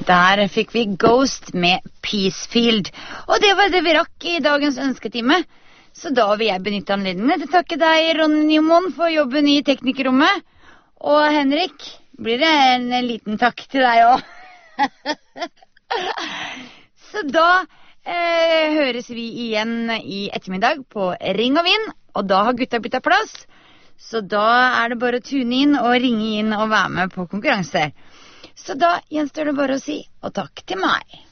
Der fikk vi Ghost med Peacefield. Og det var det vi rakk i dagens ønsketime. Så da vil jeg benytte anledningen til å takke deg, Ronny Nymoen, for jobben i teknikerrommet. Og Henrik, blir det en liten takk til deg også. Så da høres vi igjen i ettermiddag på Ring og Vinn. Og da har gutta byttet plass. Så da er det bare å tune inn og ringe inn og være med på konkurranse. Så da gjenstår det bare å si, og takk til meg.